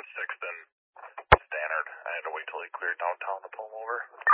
6th and Stannard. I had to wait till he cleared downtown to pull him over.